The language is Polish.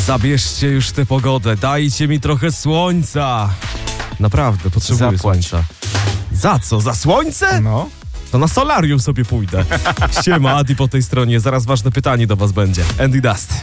Zabierzcie już tę pogodę, dajcie mi trochę słońca. Naprawdę, potrzebuję Zapłać. słońca. Za co? Za słońce? No. To na solarium sobie pójdę. Siema, Adi po tej stronie. Zaraz ważne pytanie do was będzie. Andy Dust.